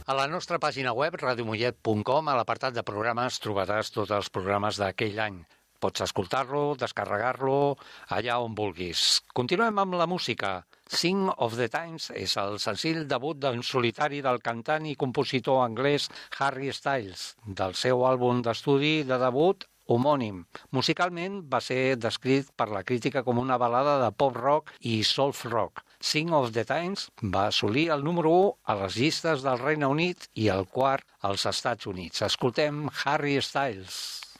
A la nostra pàgina web, radiomollet.com, a l'apartat de programes, trobaràs tots els programes d'aquell any. Pots escoltar-lo, descarregar-lo, allà on vulguis. Continuem amb la música. Sing of the Times és el senzill debut en solitari del cantant i compositor anglès Harry Styles, del seu àlbum d'estudi de debut homònim. Musicalment va ser descrit per la crítica com una balada de pop-rock i soul-rock. Sing of the Times va assolir el número 1 a les llistes del Regne Unit i el quart als Estats Units. Escoltem Harry Styles.